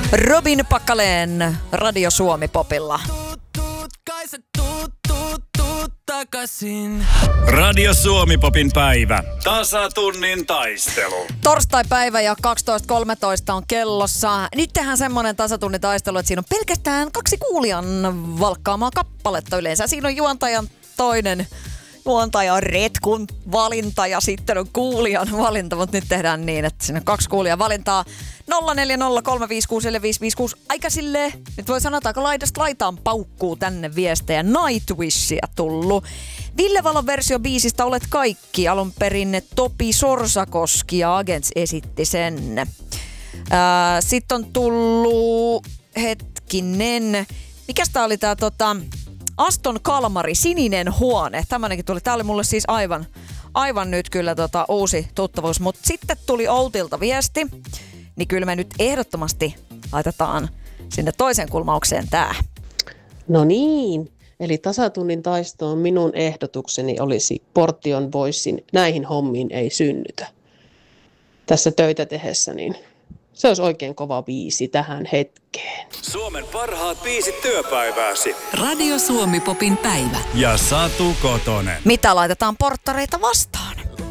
Robin Packalén Radio Suomi Popilla. Radio Suomi Popin päivä. Tasatunnin taistelu. Torstai-päivä ja 12.13 on kellossa. Nyt tehdään semmonen tasatunnin taistelu, että siinä on pelkästään 2 kuulijan valkkaamaa kappaletta yleensä. Siinä on juontajan toinen juontajan retkun valinta ja sitten on kuulijan valinta, mutta nyt tehdään niin, että siinä on 2 kuulijan valintaa. 0403564556. Aika silleen, nyt voi sanoa, että laidasta laitaan paukkuu tänne viestejä. Nightwishia tullut. Ville Valon versio biisistä Olet kaikki. Alun perin Topi Sorsakoski ja Agents esitti sen. Sitten on tullut, hetkinen, mikäs tää oli tää Aston Kalmari, Sininen huone. Tämmönenkin tuli. Tää oli mulle siis aivan nyt kyllä uusi tuttavuus. Mutta sitten tuli Outilta viesti. Niin kyllä me nyt ehdottomasti laitetaan sinne toisen kulmaukseen tää. No niin, eli tasatunnin taistoon minun ehdotukseni olisi Portion Voicin Näihin hommiin ei synnytä. Tässä töitä tehessä, niin se olisi oikein kova biisi tähän hetkeen. Suomen parhaat biisit työpäivääsi. Radio Suomi Popin päivä. Ja Satu Kotonen. Mitä laitetaan porttareita vastaan?